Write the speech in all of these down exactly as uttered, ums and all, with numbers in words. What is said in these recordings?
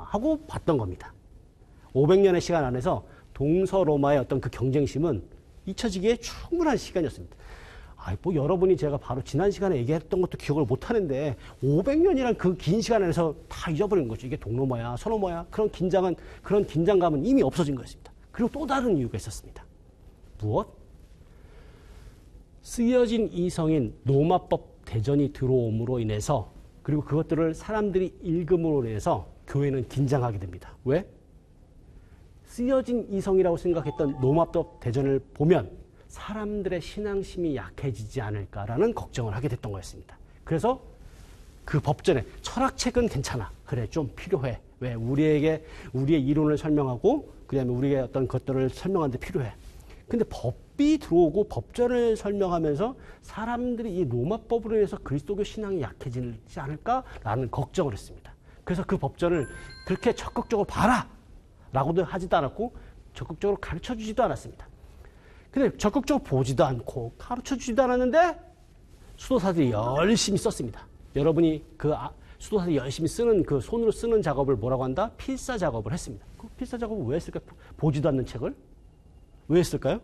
하고 봤던 겁니다. 오백 년의 시간 안에서 동서로마의 어떤 그 경쟁심은 잊혀지기에 충분한 시간이었습니다. 아, 뭐 여러분이 제가 바로 지난 시간에 얘기했던 것도 기억을 못 하는데 오백 년이란 그 긴 시간 안에서 다 잊어버린 거죠. 이게 동로마야, 서로마야. 그런 긴장은, 그런 긴장감은 이미 없어진 거였습니다. 그리고 또 다른 이유가 있었습니다. 무엇? 쓰여진 이성인 로마법 대전이 들어옴으로 인해서, 그리고 그것들을 사람들이 읽음으로 인해서 교회는 긴장하게 됩니다. 왜? 쓰여진 이성이라고 생각했던 로마법 대전을 보면 사람들의 신앙심이 약해지지 않을까라는 걱정을 하게 됐던 거였습니다. 그래서 그 법전에 철학책은 괜찮아. 그래, 좀 필요해. 왜? 우리에게 우리의 이론을 설명하고 그다음에 우리의 어떤 것들을 설명하는 데 필요해. 근데 법이 들어오고 법전을 설명하면서 사람들이 이 로마법으로 인해서 그리스도교 신앙이 약해지지 않을까라는 걱정을 했습니다. 그래서 그 법전을 그렇게 적극적으로 봐라! 라고도 하지도 않았고 적극적으로 가르쳐주지도 않았습니다. 근데 적극적으로 보지도 않고 가르쳐주지도 않았는데 수도사들이 열심히 썼습니다. 여러분이 그 수도사들이 열심히 쓰는 그 손으로 쓰는 작업을 뭐라고 한다? 필사 작업을 했습니다. 그 필사 작업을 왜 했을까요? 보지도 않는 책을? 왜 했을까요?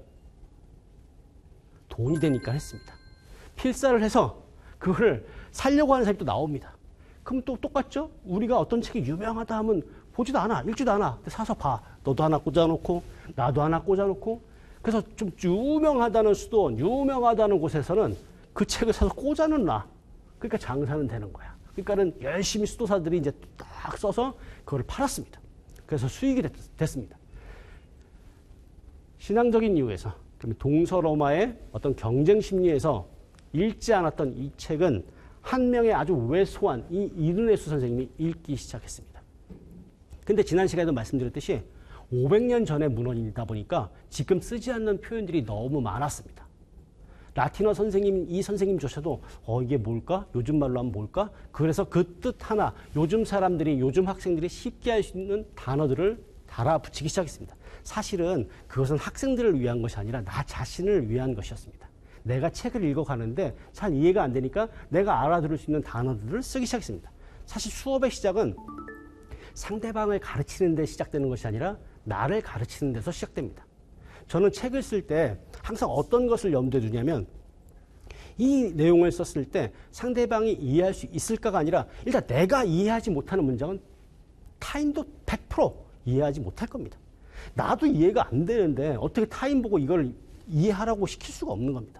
돈이 되니까 했습니다. 필사를 해서 그거를 살려고 하는 사람이 또 나옵니다. 그럼 또 똑같죠? 우리가 어떤 책이 유명하다 하면 보지도 않아, 읽지도 않아. 사서 봐. 너도 하나 꽂아놓고 나도 하나 꽂아놓고. 그래서 좀 유명하다는 수도원, 유명하다는 곳에서는 그 책을 사서 꽂아는 놔. 그러니까 장사는 되는 거야. 그러니까는 열심히 수도사들이 이제 딱 써서 그걸 팔았습니다. 그래서 수익이 됐, 됐습니다. 신앙적인 이유에서, 동서로마의 어떤 경쟁 심리에서 읽지 않았던 이 책은 한 명의 아주 왜소한 이 이르네수 선생님이 읽기 시작했습니다. 근데 지난 시간에도 말씀드렸듯이 오백 년 전의 문헌이다 보니까 지금 쓰지 않는 표현들이 너무 많았습니다. 라틴어 선생님, 이 선생님조차도 어 이게 뭘까? 요즘 말로 하면 뭘까? 그래서 그 뜻 하나, 요즘 사람들이, 요즘 학생들이 쉽게 할 수 있는 단어들을 달아붙이기 시작했습니다. 사실은 그것은 학생들을 위한 것이 아니라 나 자신을 위한 것이었습니다. 내가 책을 읽어가는데 잘 이해가 안 되니까 내가 알아들을 수 있는 단어들을 쓰기 시작했습니다. 사실 수업의 시작은 상대방을 가르치는 데 시작되는 것이 아니라 나를 가르치는 데서 시작됩니다. 저는 책을 쓸 때 항상 어떤 것을 염두에 두냐면 이 내용을 썼을 때 상대방이 이해할 수 있을까가 아니라 일단 내가 이해하지 못하는 문장은 타인도 백 퍼센트 이해하지 못할 겁니다. 나도 이해가 안 되는데 어떻게 타인 보고 이걸 이해하라고 시킬 수가 없는 겁니다.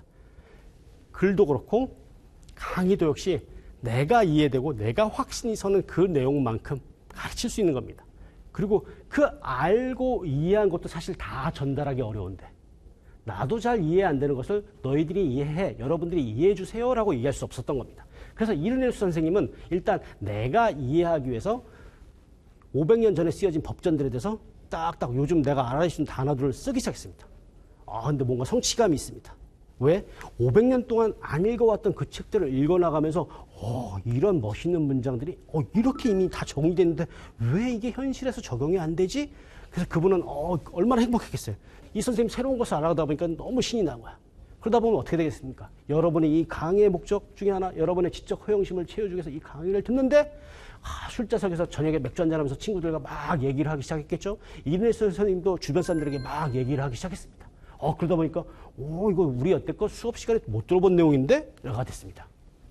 글도 그렇고 강의도 역시 내가 이해되고 내가 확신이 서는 그 내용만큼 가르칠 수 있는 겁니다. 그리고 그 알고 이해한 것도 사실 다 전달하기 어려운데 나도 잘 이해 안 되는 것을 너희들이 이해해, 여러분들이 이해해 주세요라고 얘기할 수 없었던 겁니다. 그래서 이르네수 선생님은 일단 내가 이해하기 위해서 오백 년 전에 쓰여진 법전들에 대해서 딱딱 요즘 내가 알아야 수 있는 단어들을 쓰기 시작했습니다. 아, 근데 뭔가 성취감이 있습니다. 왜? 오백 년 동안 안 읽어왔던 그 책들을 읽어나가면서 어, 이런 멋있는 문장들이 어, 이렇게 이미 다 정리됐는데 왜 이게 현실에서 적용이 안 되지? 그래서 그분은 어, 얼마나 행복했겠어요. 이 선생님 새로운 것을 알아가다 보니까 너무 신이 난 거야. 그러다 보면 어떻게 되겠습니까? 여러분이 이 강의의 목적 중에 하나, 여러분의 지적 허영심을 채워주기 위해서 이 강의를 듣는데 아, 술자석에서 저녁에 맥주 한잔하면서 친구들과 막 얘기를 하기 시작했겠죠. 이르네수 선생님도 주변 사람들에게 막 얘기를 하기 시작했습니다. 어, 그러다 보니까 오, 이거 우리 여태껏 수업 시간에 못 들어본 내용인데? 라가 됐습니다.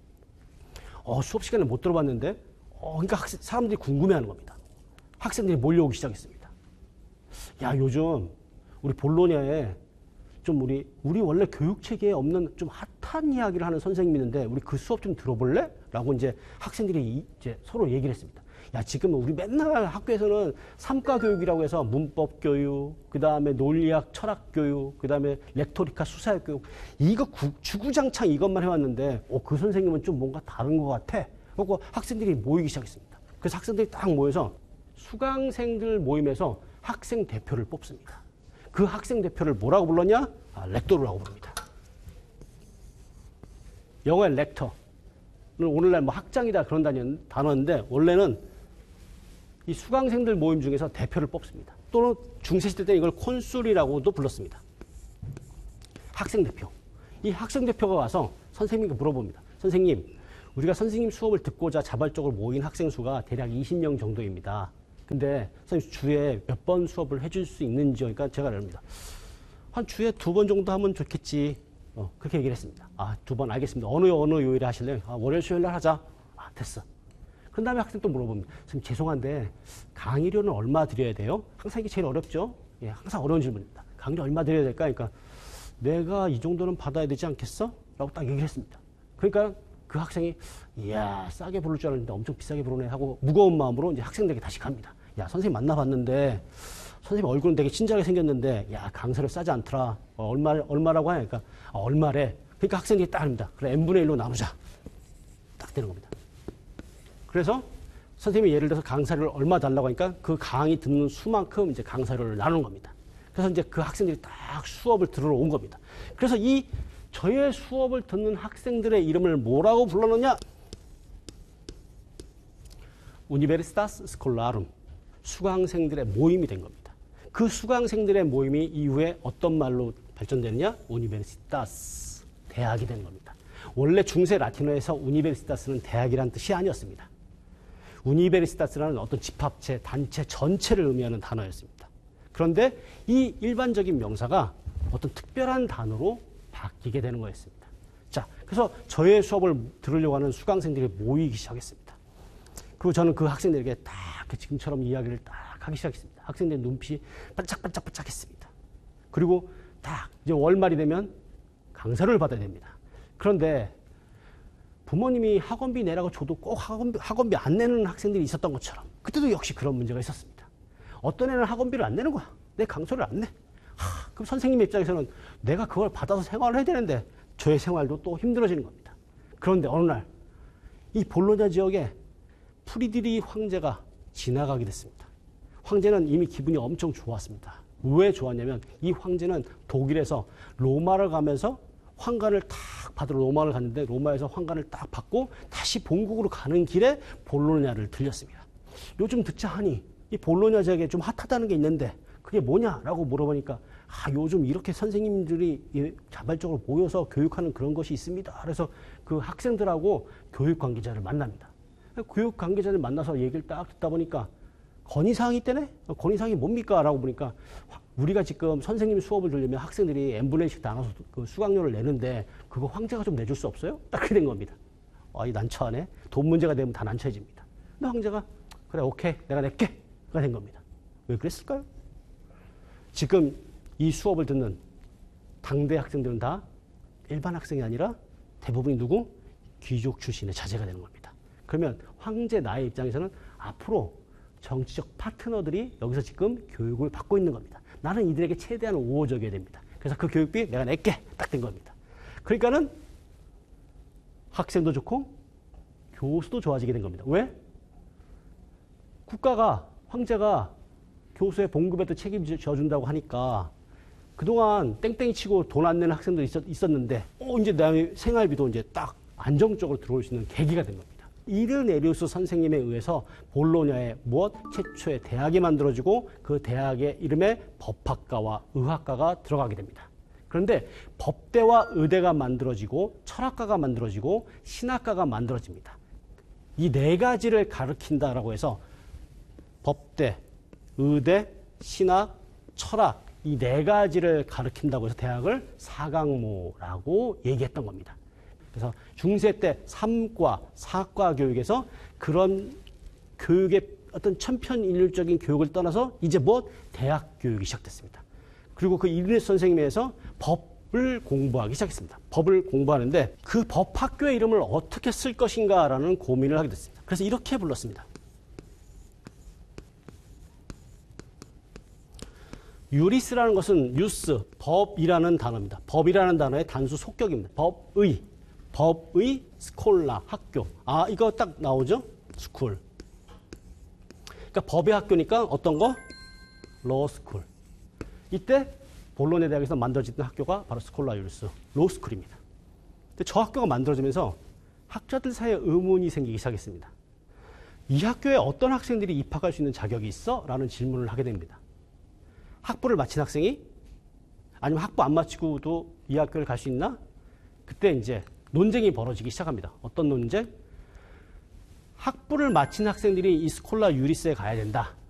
어, 수업 시간에 못 들어봤는데? 어, 그러니까 학생, 사람들이 궁금해하는 겁니다. 학생들이 몰려오기 시작했습니다. 야, 요즘 우리 볼로냐에 좀 우리, 우리 원래 교육체계에 없는 좀 핫한 이야기를 하는 선생님이 있는데 우리 그 수업 좀 들어볼래? 라고 이제 학생들이 이제 서로 얘기를 했습니다. 야, 지금 우리 맨날 학교에서는 삼가 교육이라고 해서 문법 교육, 그 다음에 논리학 철학 교육, 그 다음에 렉토리카 수사학 교육, 이거 구, 주구장창 이것만 해왔는데, 어, 그 선생님은 좀 뭔가 다른 것 같아. 그리고 학생들이 모이기 시작했습니다. 그래서 학생들이 딱 모여서 수강생들 모임에서 학생 대표를 뽑습니다. 그 학생 대표를 뭐라고 불렀냐? 아, 렉토르라고 부릅니다. 영어의 렉터. 오늘날 뭐 학장이다 그런 단어인데 원래는 이 수강생들 모임 중에서 대표를 뽑습니다. 또는 중세시대 때 이걸 콘술이라고도 불렀습니다. 학생 대표. 이 학생 대표가 와서 선생님께 물어봅니다. 선생님, 우리가 선생님 수업을 듣고자 자발적으로 모인 학생 수가 대략 이십 명 정도입니다. 근데 선생님 주에 몇 번 수업을 해줄 수 있는지 그러니까 제가 그럽니다. 한 주에 두 번 정도 하면 좋겠지. 어, 그렇게 얘기를 했습니다. 아, 두 번 알겠습니다. 어느 어느 요일에 하실래요? 아, 월요일 수요일 날 하자. 아, 됐어. 그 다음에 학생 또 물어봅니다. 선생님 죄송한데 강의료는 얼마 드려야 돼요? 항상 이게 제일 어렵죠. 예, 항상 어려운 질문입니다. 강의료 얼마 드려야 될까? 그러니까 내가 이 정도는 받아야 되지 않겠어? 라고 딱 얘기를 했습니다. 그러니까 그 학생이 이야 싸게 부를 줄 알았는데 엄청 비싸게 부르네 하고 무거운 마음으로 이제 학생들에게 다시 갑니다. 야 선생님 만나봤는데 선생님 얼굴은 되게 친절하게 생겼는데 야 강사료 싸지 않더라. 어, 얼마, 얼마라고 하니까 어, 얼마래. 그러니까 학생들이 딱 합니다. 그래 n분의 일로 나누자. 딱 되는 겁니다. 그래서 선생님이 예를 들어서 강사료를 얼마 달라고 하니까 그 강의 듣는 수만큼 이제 강사료를 나누는 겁니다. 그래서 이제 그 학생들이 딱 수업을 들으러 온 겁니다. 그래서 이 저의 수업을 듣는 학생들의 이름을 뭐라고 불렀느냐? 우니베르시타스 스콜라룸, 수강생들의 모임이 된 겁니다. 그 수강생들의 모임이 이후에 어떤 말로 발전되느냐? 우니베르시타스, 대학이 되는 겁니다. 원래 중세 라틴어에서 우니베르시타스는 대학이라는 뜻이 아니었습니다. 우니베르시타스라는 어떤 집합체, 단체 전체를 의미하는 단어였습니다. 그런데 이 일반적인 명사가 어떤 특별한 단어로 바뀌게 되는 거였습니다. 자, 그래서 저의 수업을 들으려고 하는 수강생들이 모이기 시작했습니다. 그리고 저는 그 학생들에게 딱 지금처럼 이야기를 딱 하기 시작했습니다. 학생들의 눈빛이 반짝반짝반짝했습니다. 그리고 딱 이제 월말이 되면 강사료를 받아야 됩니다. 그런데 부모님이 학원비 내라고 줘도 꼭 학원비, 학원비 안 내는 학생들이 있었던 것처럼 그때도 역시 그런 문제가 있었습니다. 어떤 애는 학원비를 안 내는 거야. 내 강사료를 안 내. 하, 그럼 선생님의 입장에서는 내가 그걸 받아서 생활을 해야 되는데 저의 생활도 또 힘들어지는 겁니다. 그런데 어느 날 이 볼로냐 지역에 프리드리 황제가 지나가게 됐습니다. 황제는 이미 기분이 엄청 좋았습니다. 왜 좋았냐면 이 황제는 독일에서 로마를 가면서 황관을 딱 받으러 로마를 갔는데 로마에서 황관을 딱 받고 다시 본국으로 가는 길에 볼로냐를 들렸습니다. 요즘 듣자 하니 이 볼로냐 지역에 좀 핫하다는 게 있는데 그게 뭐냐라고 물어보니까 아, 요즘 이렇게 선생님들이 자발적으로 모여서 교육하는 그런 것이 있습니다. 그래서 그 학생들하고 교육 관계자를 만납니다. 교육 관계자를 만나서 얘기를 딱 듣다 보니까 건의사항이 있다네? 건의사항이 뭡니까? 라고 보니까 우리가 지금 선생님 수업을 들으면 학생들이 n분의 일씩 나눠서 그 수강료를 내는데 그거 황제가 좀 내줄 수 없어요? 딱 그렇게 된 겁니다. 아, 이 난처하네. 돈 문제가 되면 다 난처해집니다. 근데 황제가 그래 오케이 내가 낼게. 가 된 겁니다. 왜 그랬을까요? 지금 이 수업을 듣는 당대 학생들은 다 일반 학생이 아니라 대부분이 누구? 귀족 출신의 자제가 되는 겁니다. 그러면 황제 나의 입장에서는 앞으로 정치적 파트너들이 여기서 지금 교육을 받고 있는 겁니다. 나는 이들에게 최대한 우호적이어야 됩니다. 그래서 그 교육비 내가 낼게. 딱 된 겁니다. 그러니까는 학생도 좋고 교수도 좋아지게 된 겁니다. 왜? 국가가, 황제가 교수의 봉급에도 책임져 준다고 하니까 그동안 땡땡이 치고 돈 안 내는 학생들이 있었, 있었는데 어, 이제 내 생활비도 이제 딱 안정적으로 들어올 수 있는 계기가 된 겁니다. 이르네리우스 선생님에 의해서 볼로냐에 무엇? 최초의 대학이 만들어지고 그 대학의 이름에 법학과와 의학과가 들어가게 됩니다. 그런데 법대와 의대가 만들어지고 철학과가 만들어지고 신학과가 만들어집니다. 이 네 가지를 가르친다라고 해서 법대, 의대, 신학, 철학 이 네 가지를 가르친다고 해서 대학을 사강모라고 얘기했던 겁니다. 그래서 중세 때 삼과, 사과 교육에서 그런 교육의 어떤 천편일률적인 교육을 떠나서 이제 뭐 대학 교육이 시작됐습니다. 그리고 그 이르네스 선생님에 의해서 법을 공부하기 시작했습니다. 법을 공부하는데 그 법학교의 이름을 어떻게 쓸 것인가라는 고민을 하게 됐습니다. 그래서 이렇게 불렀습니다. 유리스라는 것은 유스, 법이라는 단어입니다. 법이라는 단어의 단수 속격입니다. 법의, 법의 스콜라, 학교. 아, 이거 딱 나오죠? 스쿨. 그러니까 법의 학교니까 어떤 거? 로스쿨. 이때 볼로냐 대학에서 만들어진 학교가 바로 스콜라 유리스, 로스쿨입니다. 근데 저 학교가 만들어지면서 학자들 사이에 의문이 생기기 시작했습니다. 이 학교에 어떤 학생들이 입학할 수 있는 자격이 있어? 라는 질문을 하게 됩니다. 학부를 마친 학생이 아니면 학부 안 마치고도 이 학교를 갈 수 있나? 그때 이제 논쟁이 벌어지기 시작합니다. 어떤 논쟁? 학부를 마친 학생들이 이 스콜라 유리스에 가야 된다.